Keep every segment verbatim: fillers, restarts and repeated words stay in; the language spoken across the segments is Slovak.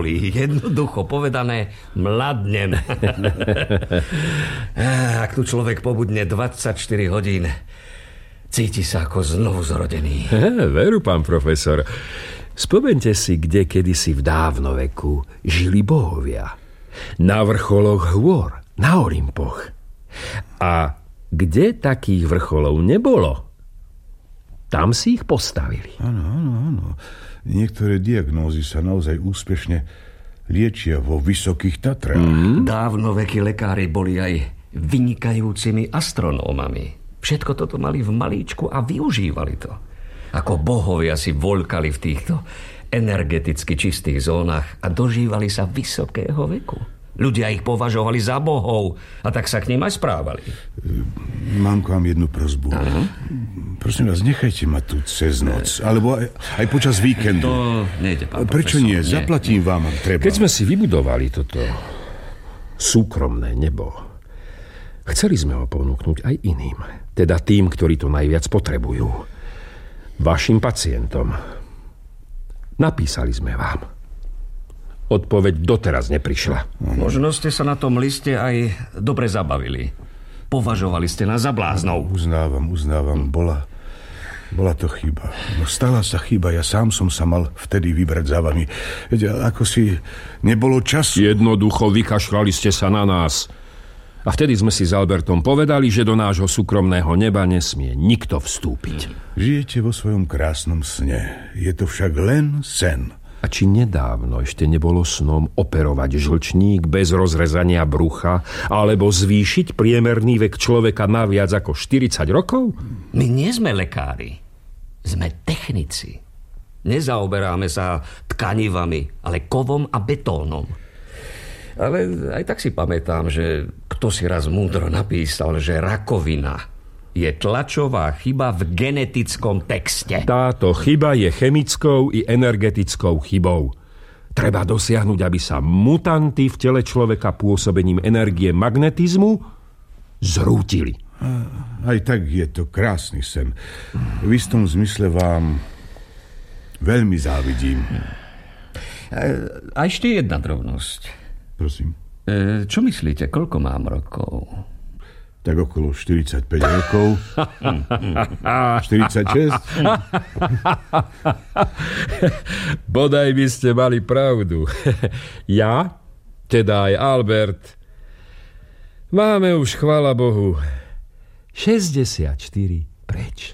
bolí. Jednoducho povedané, mladnem. Ak tu človek pobudne dvadsaťštyri hodín, cíti sa ako znovu zrodený. Veru, pán profesor. Spomeňte si, kde kedysi v dávnoveku žili bohovia. Na vrcholoch hôr, na Olympoch. A kde takých vrcholov nebolo, tam si ich postavili. Áno, áno, áno. Niektoré diagnózy sa naozaj úspešne liečia vo Vysokých Tatrách. Mm. Dávnovekí lekári boli aj vynikajúcimi astronómami. Všetko toto mali v malíčku a využívali to. Ako bohovia si voľkali v týchto energeticky čistých zónach a dožívali sa vysokého veku. Ľudia ich považovali za bohov a tak sa k ním aj správali. Mám k vám jednu prosbu. Uh-huh. Prosím vás, nechajte ma tu cez noc, alebo aj, aj počas víkendu. To nejde, pán Prečo profesor, nie? nie? Zaplatím vám, ak treba. Keď sme si vybudovali toto súkromné nebo, chceli sme ho ponúknuť aj iným. Teda tým, ktorí to najviac potrebujú. Vašim pacientom. Napísali sme vám. Odpoveď doteraz neprišla. Možno ste sa na tom liste aj dobre zabavili. Považovali ste nás za bláznov. Uznávam, uznávam. Bola, bola to chyba. No stala sa chyba. Ja sám som sa mal vtedy vybrať za vami. Veď, ako si nebolo času. Jednoducho vykašľali ste sa na nás. A vtedy sme si s Albertom povedali, že do nášho súkromného neba nesmie nikto vstúpiť. Žijete vo svojom krásnom sne. Je to však len sen. A či nedávno ešte nebolo snom operovať žlčník bez rozrezania brucha alebo zvýšiť priemerný vek človeka na viac ako štyridsať rokov? My nie sme lekári. Sme technici. Nezaoberáme sa tkanivami, ale kovom a betónom. Ale aj tak si pamätám, že kto si raz múdro napísal, že rakovina je tlačová chyba v genetickom texte. Táto chyba je chemickou i energetickou chybou. Treba dosiahnuť, aby sa mutanty v tele človeka pôsobením energie magnetizmu zrútili. Aj tak je to krásny sen. V istom zmysle vám veľmi závidím. A ešte jedna drobnosť. Prosím. E, čo myslíte, koľko mám rokov? Tak okolo štyridsaťpäť rokov. štyridsaťšesť. Bodaj by ste mali pravdu. Ja, teda aj Albert, máme už, chvála Bohu, šesťdesiatštyri preč.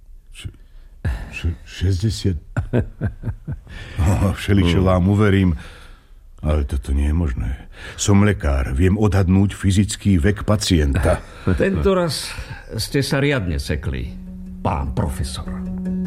šesťdesiat? Oh, všeličo vám uverím. Ale toto nie je možné. Som lekár, viem odhadnúť fyzický vek pacienta. Tento raz ste sa riadne sekli, pán profesor.